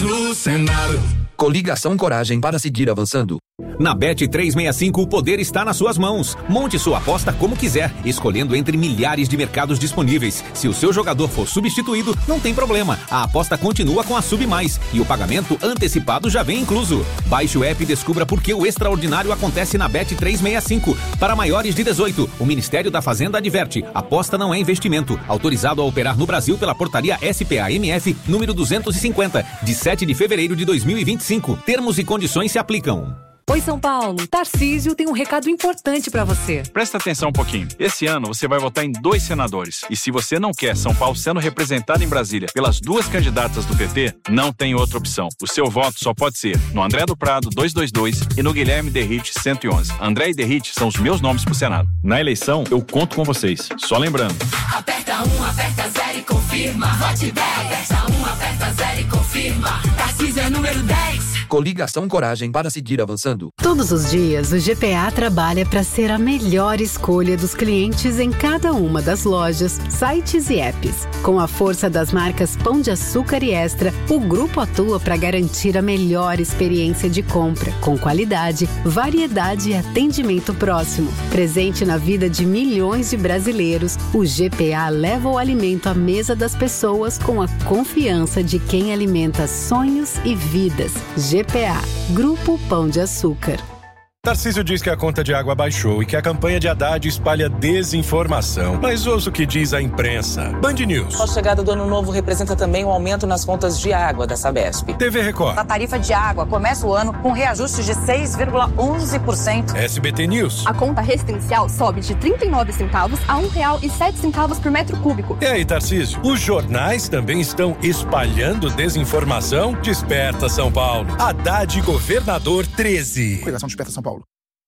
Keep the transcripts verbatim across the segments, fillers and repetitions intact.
no Senado. Coligação Coragem para seguir avançando. Na Bet trezentos e sessenta e cinco, o poder está nas suas mãos. Monte sua aposta como quiser, escolhendo entre milhares de mercados disponíveis. Se o seu jogador for substituído, não tem problema. A aposta continua com a Sub Mais e o pagamento antecipado já vem incluso. Baixe o app e descubra por que o extraordinário acontece na Bet trezentos e sessenta e cinco. Para maiores de dezoito, o Ministério da Fazenda adverte: aposta não é investimento. Autorizado a operar no Brasil pela portaria S P A M F número duzentos e cinquenta, de sete de fevereiro de dois mil e vinte e cinco. Termos e condições se aplicam. Oi, São Paulo. Tarcísio tem um recado importante pra você. Presta atenção um pouquinho. Esse ano você vai votar em dois senadores. E se você não quer São Paulo sendo representado em Brasília pelas duas candidatas do P T, não tem outra opção. O seu voto só pode ser no André do Prado duzentos e vinte e dois e no Guilherme Derrite cento e onze. André e Derrite são os meus nomes pro Senado. Na eleição, eu conto com vocês. Só lembrando. Aperta um, aperta zero e confirma. Vote dez. Aperta um, aperta zero e confirma. Tarcísio é número dez. Coligação Coragem para seguir avançando. Todos os dias, o G P A trabalha para ser a melhor escolha dos clientes em cada uma das lojas, sites e apps. Com a força das marcas Pão de Açúcar e Extra, o grupo atua para garantir a melhor experiência de compra, com qualidade, variedade e atendimento próximo. Presente na vida de milhões de brasileiros, o G P A leva o alimento à mesa das pessoas com a confiança de quem alimenta sonhos e vidas. G P A, Grupo Pão de Açúcar. Tarcísio diz que a conta de água baixou e que a campanha de Haddad espalha desinformação. Mas ouça o que diz a imprensa. Band News. A chegada do ano novo representa também um aumento nas contas de água da Sabesp. T V Record. A tarifa de água começa o ano com reajuste de seis vírgula onze por cento. S B T News. A conta residencial sobe de trinta e nove centavos a um real e sete centavos por metro cúbico. E aí, Tarcísio? Os jornais também estão espalhando desinformação? Desperta São Paulo. Haddad Governador treze. Coligação Desperta São Paulo.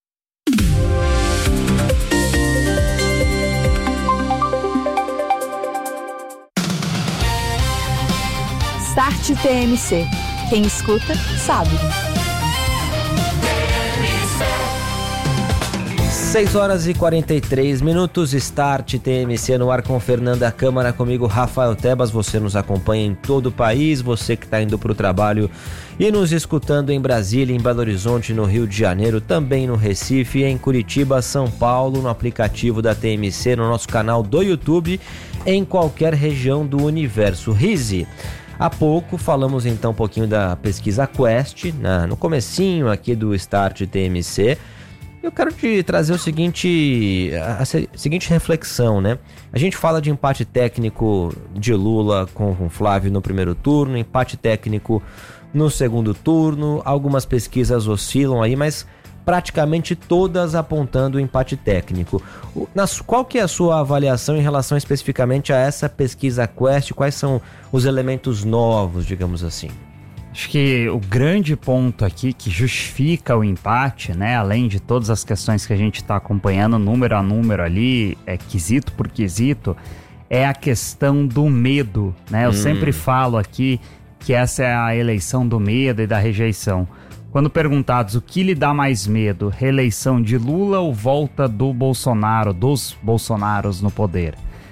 Start T M C. Quem escuta, sabe. seis horas e quarenta e três minutos, Start T M C no ar com Fernanda Câmara, comigo Rafael Tebas. Você nos acompanha em todo o país, você que está indo para o trabalho e nos escutando em Brasília, em Belo Horizonte, no Rio de Janeiro, também no Recife, em Curitiba, São Paulo, no aplicativo da T M C, no nosso canal do YouTube, em qualquer região do universo. Rize, há pouco falamos então um pouquinho da pesquisa Quest, na, no comecinho aqui do Start T M C. Eu quero te trazer o seguinte, a, a seguinte reflexão, né? A gente fala de empate técnico de Lula com o Flávio no primeiro turno, empate técnico no segundo turno, algumas pesquisas oscilam aí, mas praticamente todas apontando o empate técnico. O, nas, qual que é a sua avaliação em relação especificamente a essa pesquisa Quest? Quais são os elementos novos, digamos assim? Acho que o grande ponto aqui que justifica o empate, né, além de todas as questões que a gente está acompanhando número a número ali, é, quesito por quesito, é a questão do medo, né? Eu hum. sempre falo aqui que essa é a eleição do medo e da rejeição. Quando perguntados o que lhe dá mais medo, reeleição de Lula ou volta do Bolsonaro, dos Bolsonaros no poder?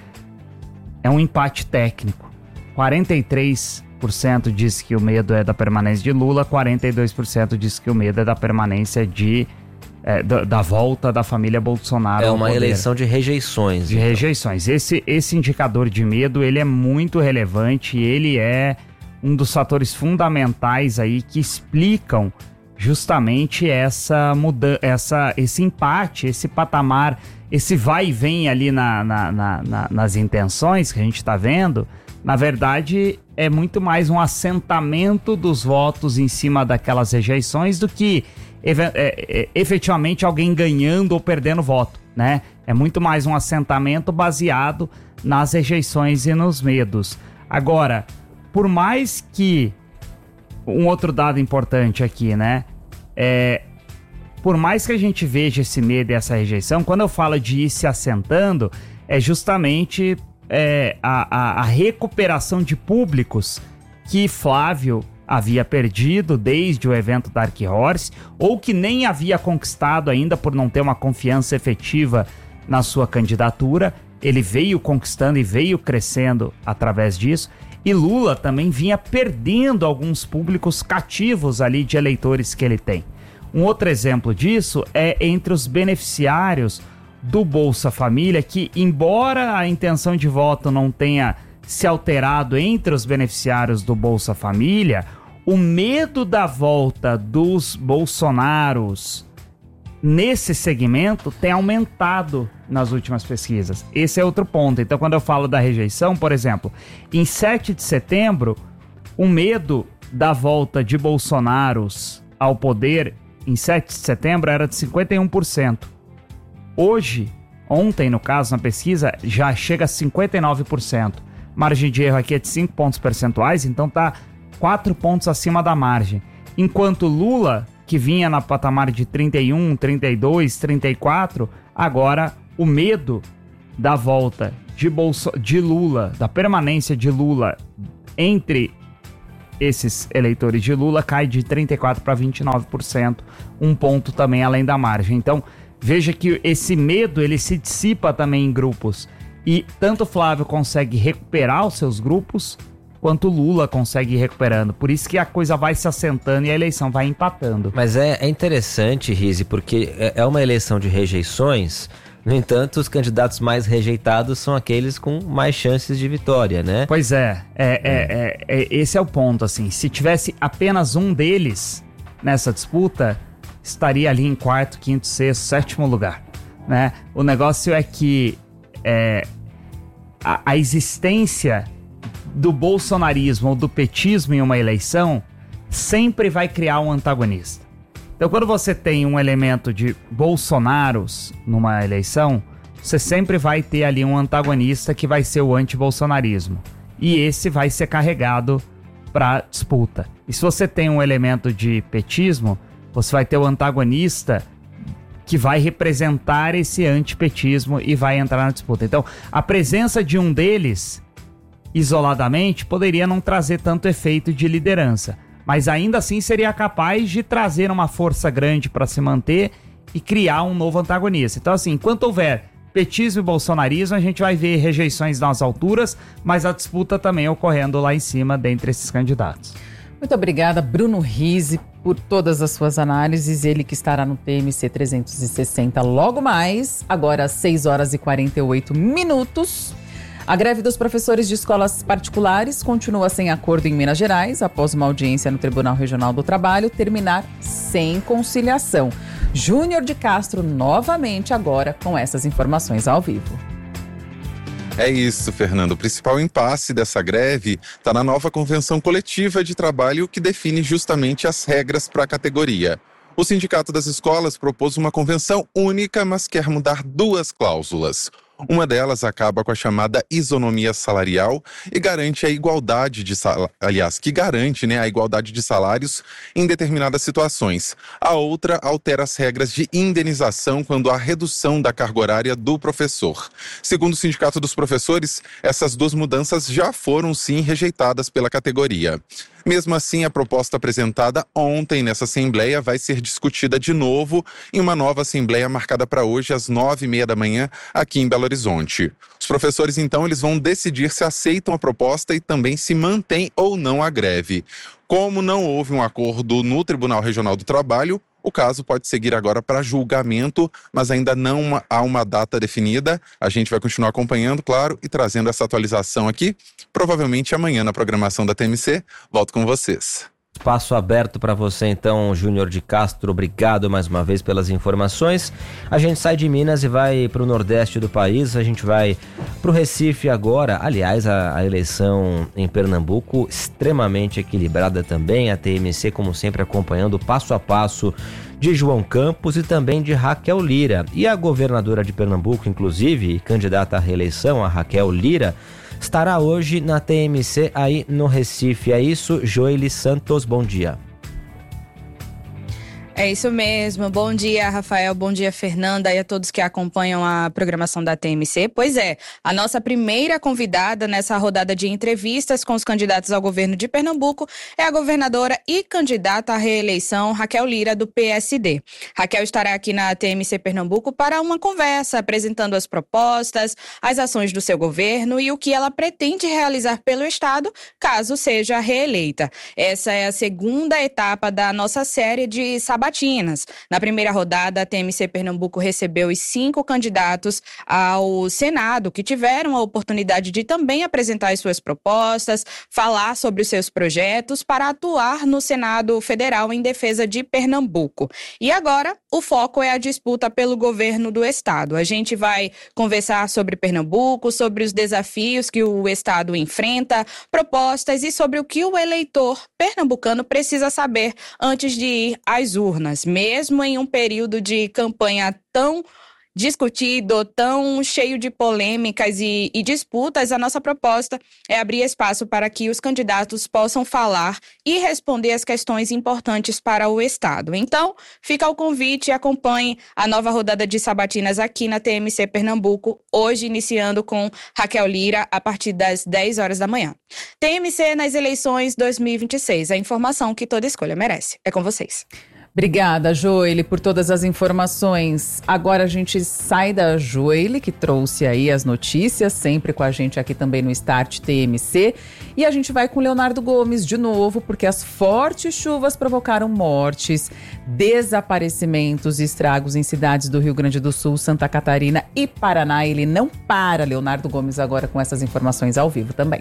É um empate técnico. quarenta e três por cento diz que o medo é da permanência de Lula, quarenta e dois por cento diz que o medo é da permanência de, é, da, da volta da família Bolsonaro. É uma eleição de rejeições. De então. rejeições. Esse, esse indicador de medo, ele é muito relevante, ele é um dos fatores fundamentais aí que explicam justamente essa mudança, essa, esse empate, esse patamar, esse vai e vem ali na, na, na, na, nas intenções que a gente está vendo. Na verdade, é muito mais um assentamento dos votos em cima daquelas rejeições do que é, é, efetivamente alguém ganhando ou perdendo voto, né? É muito mais um assentamento baseado nas rejeições e nos medos. Agora, por mais que... Um outro dado importante aqui, né? É, por mais que a gente veja esse medo e essa rejeição, quando eu falo de ir se assentando, é justamente... É, a, a, a recuperação de públicos que Flávio havia perdido desde o evento Dark Horse, ou que nem havia conquistado ainda por não ter uma confiança efetiva na sua candidatura. Ele veio conquistando e veio crescendo através disso. E Lula também vinha perdendo alguns públicos cativos ali de eleitores que ele tem. Um outro exemplo disso é entre os beneficiários do Bolsa Família, que embora a intenção de voto não tenha se alterado entre os beneficiários do Bolsa Família, o medo da volta dos bolsonaros nesse segmento tem aumentado nas últimas pesquisas. Esse é outro ponto. Então, quando eu falo da rejeição, por exemplo, em sete de setembro, o medo da volta de bolsonaros ao poder em sete de setembro era de cinquenta e um por cento. Hoje, ontem no caso, na pesquisa, já chega a cinquenta e nove por cento. Margem de erro aqui é de cinco pontos percentuais, então tá quatro pontos acima da margem. Enquanto Lula, que vinha na patamar de trinta e um, trinta e dois, trinta e quatro, agora o medo da volta de, Bolso- de Lula, da permanência de Lula entre esses eleitores de Lula cai de trinta e quatro para vinte e nove por cento, um ponto também além da margem. Então, veja que esse medo ele se dissipa também em grupos e tanto Flávio consegue recuperar os seus grupos, quanto Lula consegue ir recuperando. Por isso que a coisa vai se assentando e a eleição vai empatando. Mas é, é interessante, Rizzi, porque é, é uma eleição de rejeições. No entanto, os candidatos mais rejeitados são aqueles com mais chances de vitória, né? Pois é, é, é, é, é esse é o ponto, assim. Se tivesse apenas um deles nessa disputa, estaria ali em quarto, quinto, sexto, sétimo lugar, né? O negócio é que é, a, a existência do bolsonarismo ou do petismo em uma eleição sempre vai criar um antagonista. Então, quando você tem um elemento de bolsonaros numa eleição, você sempre vai ter ali um antagonista que vai ser o anti-bolsonarismo. E esse vai ser carregado para disputa. E se você tem um elemento de petismo, você vai ter o antagonista que vai representar esse antipetismo e vai entrar na disputa. Então, a presença de um deles isoladamente, poderia não trazer tanto efeito de liderança, mas ainda assim seria capaz de trazer uma força grande para se manter e criar um novo antagonista. Então, assim, enquanto houver petismo e bolsonarismo, a gente vai ver rejeições nas alturas, mas a disputa também ocorrendo lá em cima dentre esses candidatos. Muito obrigada, Bruno Rizzi, por todas as suas análises. Ele que estará no T M C trezentos e sessenta logo mais, agora às seis horas e quarenta e oito minutos. A greve dos professores de escolas particulares continua sem acordo em Minas Gerais, após uma audiência no Tribunal Regional do Trabalho terminar sem conciliação. Júnior de Castro novamente agora com essas informações ao vivo. É isso, Fernando. O principal impasse dessa greve está na nova convenção coletiva de trabalho que define justamente as regras para a categoria. O Sindicato das Escolas propôs uma convenção única, mas quer mudar duas cláusulas. Uma delas acaba com a chamada isonomia salarial e garante a igualdade de sal... aliás, que garante, né, a igualdade de salários em determinadas situações. A outra altera as regras de indenização quando há redução da carga horária do professor. Segundo o Sindicato dos Professores, essas duas mudanças já foram sim rejeitadas pela categoria. Mesmo assim, a proposta apresentada ontem nessa Assembleia vai ser discutida de novo em uma nova Assembleia marcada para hoje às nove e meia da manhã aqui em Belo Horizonte. Os professores, então, eles vão decidir se aceitam a proposta e também se mantém ou não a greve. Como não houve um acordo no Tribunal Regional do Trabalho, o caso pode seguir agora para julgamento, mas ainda não há uma data definida. A gente vai continuar acompanhando, claro, e trazendo essa atualização aqui, provavelmente amanhã na programação da T M C. Volto com vocês. Espaço aberto para você então, Júnior de Castro, obrigado mais uma vez pelas informações. A gente sai de Minas e vai para o nordeste do país, a gente vai para o Recife agora. Aliás, a, a eleição em Pernambuco extremamente equilibrada também, a T M C como sempre acompanhando passo a passo de João Campos e também de Raquel Lira. E a governadora de Pernambuco, inclusive, candidata à reeleição, a Raquel Lira, estará hoje na T M C aí no Recife. É isso, Joeli Santos, bom dia. É isso mesmo. Bom dia, Rafael. Bom dia, Fernanda, e a todos que acompanham a programação da T M C. Pois é, a nossa primeira convidada nessa rodada de entrevistas com os candidatos ao governo de Pernambuco é a governadora e candidata à reeleição, Raquel Lira, do P S D. Raquel estará aqui na T M C Pernambuco para uma conversa, apresentando as propostas, as ações do seu governo e o que ela pretende realizar pelo Estado, caso seja reeleita. Essa é a segunda etapa da nossa série de sabatinas. Na primeira rodada, a T M C Pernambuco recebeu os cinco candidatos ao Senado, que tiveram a oportunidade de também apresentar as suas propostas, falar sobre os seus projetos para atuar no Senado Federal em defesa de Pernambuco. E agora, o foco é a disputa pelo governo do Estado. A gente vai conversar sobre Pernambuco, sobre os desafios que o Estado enfrenta, propostas e sobre o que o eleitor pernambucano precisa saber antes de ir às urnas. Mesmo em um período de campanha tão discutido, tão cheio de polêmicas e, e disputas, a nossa proposta é abrir espaço para que os candidatos possam falar e responder as questões importantes para o Estado. Então, fica o convite e acompanhe a nova rodada de sabatinas aqui na T M C Pernambuco, hoje iniciando com Raquel Lira a partir das dez horas da manhã. T M C nas eleições dois mil e vinte e seis, a informação que toda escolha merece. É com vocês. Obrigada, Joely, por todas as informações. Agora a gente sai da Joely, que trouxe aí as notícias, sempre com a gente aqui também no Start T M C. E a gente vai com Leonardo Gomes de novo, porque as fortes chuvas provocaram mortes, desaparecimentos e estragos em cidades do Rio Grande do Sul, Santa Catarina e Paraná. Ele não para, Leonardo Gomes, agora com essas informações ao vivo também.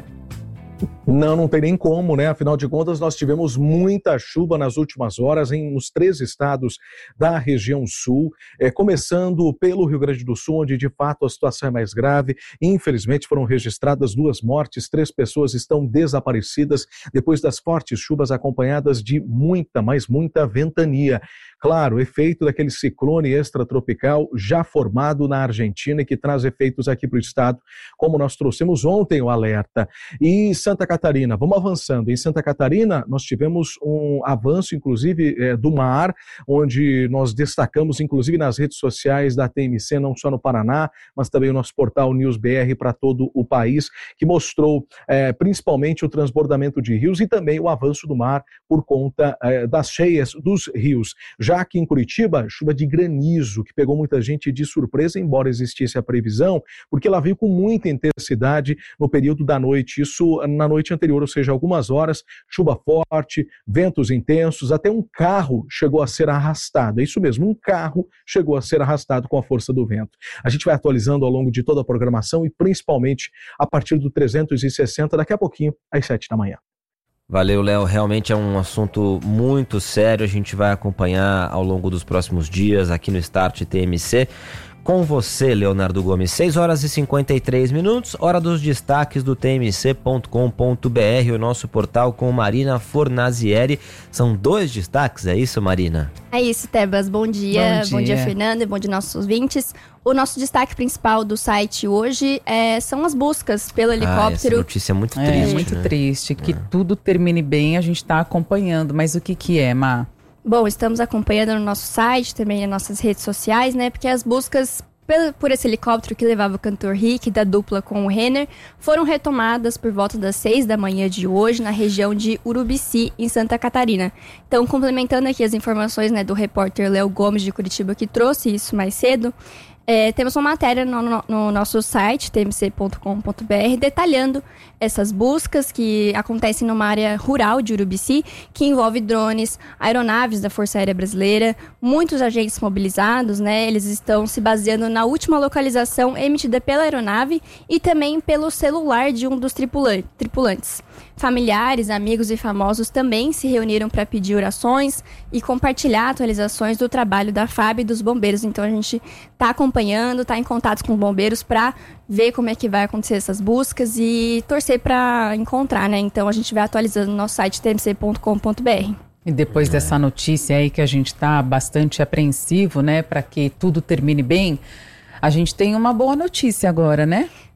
Não, não tem nem como, né? Afinal de contas, nós tivemos muita chuva nas últimas horas em, nos três estados da região sul, é, começando pelo Rio Grande do Sul, onde de fato a situação é mais grave. Infelizmente foram registradas duas mortes, três pessoas estão desaparecidas depois das fortes chuvas acompanhadas de muita, mas muita ventania. Claro, efeito daquele ciclone extratropical já formado na Argentina e que traz efeitos aqui para o estado, como nós trouxemos ontem o alerta. E Santa Catarina, vamos avançando. Em Santa Catarina, nós tivemos um avanço, inclusive, é, do mar, onde nós destacamos, inclusive nas redes sociais da T M C, não só no Paraná, mas também o nosso portal News B R para todo o país, que mostrou é, principalmente o transbordamento de rios e também o avanço do mar por conta é, das cheias dos rios. Já aqui em Curitiba, chuva de granizo, que pegou muita gente de surpresa, embora existisse a previsão, porque ela veio com muita intensidade no período da noite, isso na noite anterior, ou seja, algumas horas, chuva forte, ventos intensos, até um carro chegou a ser arrastado, é isso mesmo, um carro chegou a ser arrastado com a força do vento. A gente vai atualizando ao longo de toda a programação e principalmente a partir do trezentos e sessenta, daqui a pouquinho, às sete da manhã. Valeu, Léo. Realmente é um assunto muito sério. A gente vai acompanhar ao longo dos próximos dias aqui no Start T M C. Com você, Leonardo Gomes. seis horas e cinquenta e três minutos, hora dos destaques do T M C ponto com ponto B R, o nosso portal com Marina Fornazieri. São dois destaques, é isso, Marina? É isso, Tebas. Bom dia. Bom dia, bom dia Fernando, e bom dia nossos ouvintes. O nosso destaque principal do site hoje é, são as buscas pelo helicóptero. Ah, essa notícia é muito triste. É muito né? triste. Que é. tudo termine bem, a gente está acompanhando. Mas o que que é, Má? Bom, estamos acompanhando no nosso site, também nas nossas redes sociais, né? Porque as buscas por esse helicóptero que levava o cantor Rick da dupla com o Renner foram retomadas por volta das seis da manhã de hoje na região de Urubici, em Santa Catarina. Então, complementando aqui as informações, né, do repórter Léo Gomes de Curitiba, que trouxe isso mais cedo, É, temos uma matéria no, no, no nosso site, T M C ponto com ponto B R, detalhando essas buscas que acontecem numa área rural de Urubici, que envolve drones, aeronaves da Força Aérea Brasileira, muitos agentes mobilizados, né? Eles estão se baseando na última localização emitida pela aeronave e também pelo celular de um dos tripulantes. Familiares, amigos e famosos também se reuniram para pedir orações e compartilhar atualizações do trabalho da F A B e dos bombeiros. Então a gente está acompanhando, está em contato com bombeiros para ver como é que vai acontecer essas buscas e torcer para encontrar, né? Então a gente vai atualizando no nosso site T M C ponto com ponto B R. E depois é. dessa notícia aí que a gente está bastante apreensivo, né, para que tudo termine bem, a gente tem uma boa notícia agora, né?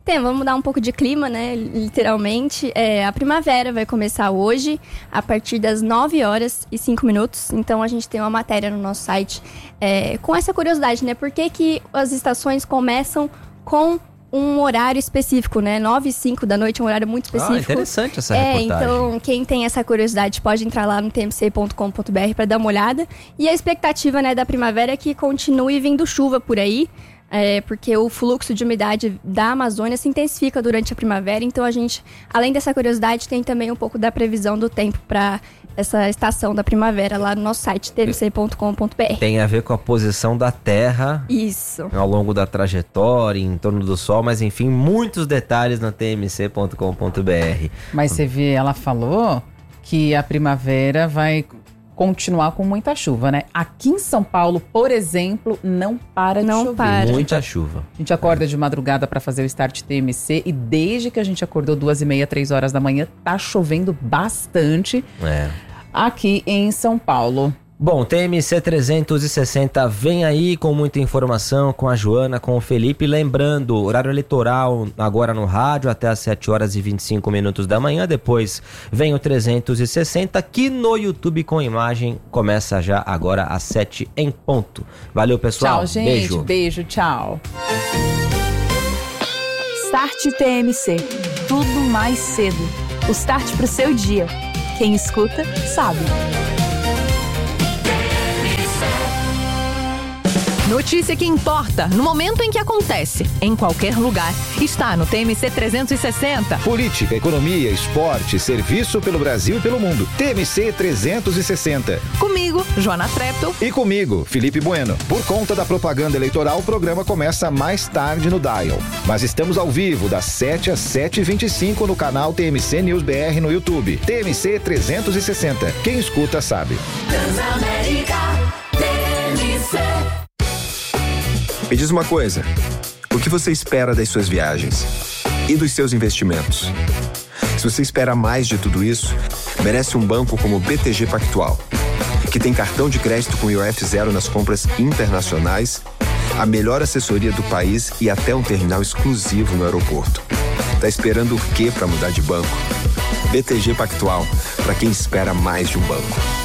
Tem, vamos mudar um pouco de clima, né? Literalmente. É, a primavera vai começar hoje, a partir das nove horas e cinco minutos. Então, a gente tem uma matéria no nosso site é, com essa curiosidade, né? Por que que as estações começam com um horário específico, né? nove e cinco da noite é um horário muito específico. Ah, interessante essa é, reportagem. Então, quem tem essa curiosidade pode entrar lá no t m c ponto com ponto b r para dar uma olhada. E a expectativa, né, da primavera é que continue vindo chuva por aí. É, porque o fluxo de umidade da Amazônia se intensifica durante a primavera, então a gente, além dessa curiosidade, tem também um pouco da previsão do tempo para essa estação da primavera lá no nosso site, t m c ponto com ponto b r. Tem a ver com a posição da Terra. Isso. Ao longo da trajetória, em torno do Sol, mas enfim, muitos detalhes na t m c ponto com ponto b r. Mas você vê, ela falou que a primavera vai continuar com muita chuva, né? Aqui em São Paulo, por exemplo, não para de não chover. Para. Muita chuva. A gente acorda de madrugada para fazer o Start T M C e desde que a gente acordou duas e meia, três horas da manhã, tá chovendo bastante é. aqui em São Paulo. Bom, T M C trezentos e sessenta vem aí com muita informação, com a Joana, com o Felipe. Lembrando, horário eleitoral agora no rádio até às sete horas e vinte e cinco minutos da manhã. Depois vem o trezentos e sessenta, que no YouTube com imagem começa já agora às sete em ponto. Valeu, pessoal. Tchau, gente. Beijo. Beijo, tchau. Start T M C. Tudo mais cedo. O start pro seu dia. Quem escuta, sabe. Notícia que importa, no momento em que acontece, em qualquer lugar. Está no T M C trezentos e sessenta. Política, economia, esporte, serviço pelo Brasil e pelo mundo. T M C trezentos e sessenta. Comigo, Joana Treptow. E comigo, Felipe Bueno. Por conta da propaganda eleitoral, o programa começa mais tarde no Dial. Mas estamos ao vivo, das sete às sete e vinte e cinco no canal T M C News B R no YouTube. T M C trezentos e sessenta. Quem escuta sabe. Transamérica T M C. Me diz uma coisa, o que você espera das suas viagens e dos seus investimentos? Se você espera mais de tudo isso, merece um banco como o B T G Pactual, que tem cartão de crédito com I O F zero nas compras internacionais, a melhor assessoria do país e até um terminal exclusivo no aeroporto. Tá esperando o quê para mudar de banco? B T G Pactual, para quem espera mais de um banco.